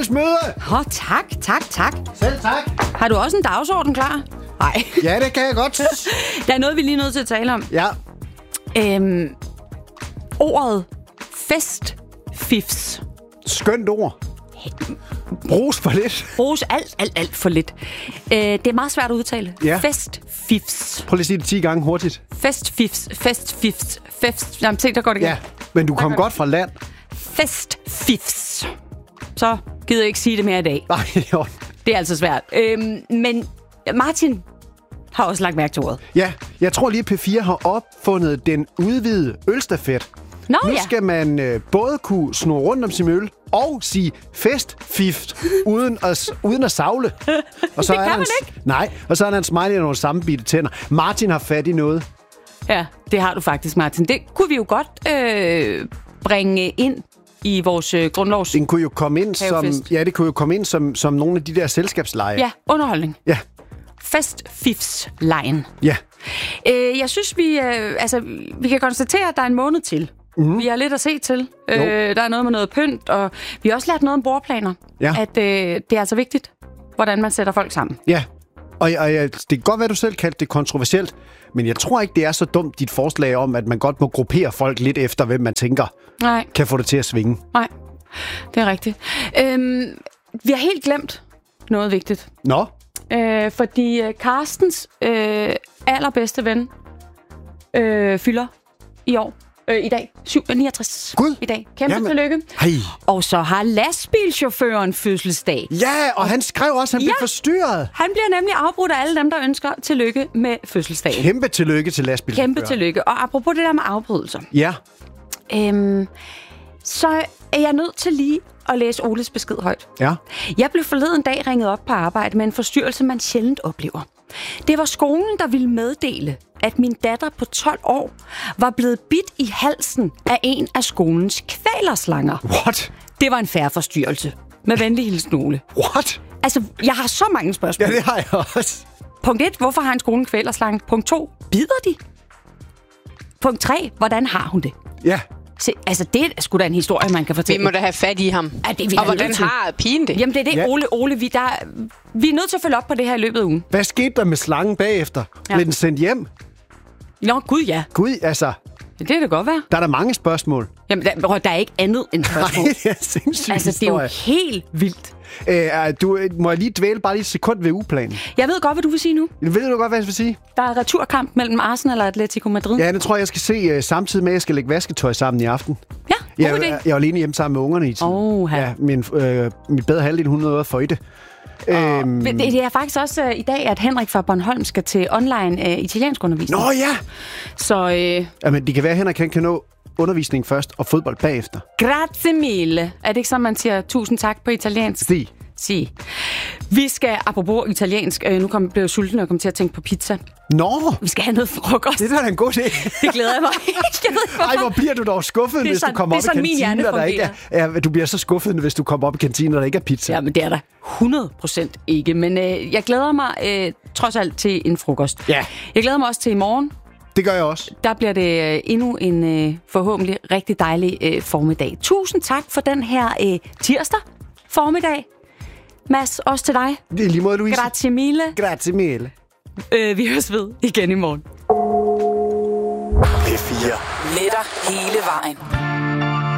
dagens møde! Tak. Selv tak. Har du også en dagsorden klar? Nej. Ja, det kan jeg godt. Der er noget, vi lige er nødt til at tale om. Ja. Ordet festfifs. Skønt ord. Bruges for lidt. Bruges alt for lidt. Det er meget svært at udtale. Ja. Festfifs. Prøv lige at sige det 10 gange hurtigt. Festfifs. Jamen, se, der går det igen. Ja, men du kom godt fra land. Festfifs. Så gider jeg ikke sige det mere i dag. Nej, jo. Det er altså svært. Men Martin har også lagt mærke til ordet. Ja, jeg tror lige, at P4 har opfundet den udvidede ølstafet. Nå, Nu ja. skal man både kunne snurre rundt om sin øl og sige festfift uden at savle. Og så Det er kan der man ikke. Nej, og så er der en smiley og nogle sammenbitte tænder. Martin har fat i noget. Ja, det har du faktisk, Martin. Det kunne vi jo godt bringe ind i vores grundlovs... Den kunne jo komme ind som, Havefest. ja, det kunne jo komme ind som nogle af de der selskabsleje. Ja, underholdning. Ja. Festfifs-lejen. Ja. Jeg synes, vi kan konstatere, at der er en måned til. Mm. Vi har lidt at se til. Der er noget med noget pynt, og vi har også lært noget om bordplaner. Ja. At det er altså vigtigt, hvordan man sætter folk sammen. Ja. Og det kan godt være, du selv kaldte det kontroversielt, men jeg tror ikke, det er så dumt, dit forslag om, at man godt må gruppere folk lidt efter, hvem man tænker kan få det til at svinge. Nej, det er rigtigt. Vi har helt glemt noget vigtigt. Nå? Fordi Carstens allerbedste ven fylder i år. I dag. 69. Gud. I dag. Kæmpe tillykke. Hej. Og så har lastbilchaufføren fødselsdag. Ja, og han skrev også, at han blev forstyrret. Han bliver nemlig afbrudt af alle dem, der ønsker tillykke med fødselsdagen. Kæmpe tillykke til lastbilchaufføren. Kæmpe tillykke. Og apropos det der med afbrydelser. Ja. Så er jeg nødt til lige at læse Oles besked højt. Ja. Jeg blev forleden dag ringet op på arbejde med en forstyrrelse, man sjældent oplever. Det var skolen, der ville meddele, at min datter på 12 år var blevet bidt i halsen af en af skolens kvælerslanger. What? Det var en fair forstyrrelse. Med venlig hilsen, Ole. What? Altså, jeg har så mange spørgsmål. Ja, det har jeg også. Punkt 1. Hvorfor har en skole en kvælerslange? Punkt 2. Bider de? Punkt 3. Hvordan har hun det? Ja. Se, altså, det er sgu da en historie, man kan fortælle. Vi må da have fat i ham. Ja, det er vi og da nødt hvordan til. har pigen det? Jamen, det er det, Ja. Ole. Vi er nødt til at følge op på det her i løbet af ugen. Hvad skete der med slangen bagefter? Ja. Blev den sendt hjem? Nå, gud ja. Gud, altså, Det kan det godt være. der er der mange spørgsmål. Jamen, der er ikke andet end spørgsmål. Nej, det er sindssygt Altså, det er jo historie. helt vildt. Må jeg lige dvæle bare lige et sekund ved ugeplanen? Jeg ved godt, hvad du vil sige nu. Ved du godt, hvad jeg vil sige? Der er returkamp mellem Arsenal og Atletico Madrid. Ja, det tror jeg skal se samtidig med, at jeg skal lægge vasketøj sammen i aften. Ja, god idé. Jeg var alene hjemme sammen med ungerne i tiden. Ja, min bedre halvdel, hun nåede at føjte. Det er faktisk også i dag, at Henrik fra Bornholm skal til online italiensk undervisning. Nå ja! Så Jamen, det kan være, at Henrik kan nå undervisning først og fodbold bagefter. grazie mille. Er det ikke sådan, man siger tusind tak på italiensk? Sig. Vi skal, apropos italiensk, nu blev jeg sulten og kom til at tænke på pizza. Nå! Vi skal have noget frokost. Det er da en god idé. Det glæder jeg mig. Jeg ved ikke, hvorfor. Ej, hvor bliver du dog skuffet, hvis du kommer op i kantinen, og der ikke er... Du bliver så skuffet, hvis du kommer op i kantinen, og der ikke er pizza. Ja, men det er der 100% ikke. Men jeg glæder mig trods alt til en frokost. Ja. Jeg glæder mig også til i morgen. Det gør jeg også. Der bliver det endnu en forhåbentlig rigtig dejlig formiddag. Tusind tak for den her tirsdag formiddag. Mads, også til dig. Det er lige måde, Louise. Grazie mille. Grazie mille. Vi høres ved igen i morgen. P4. Med dig hele vejen.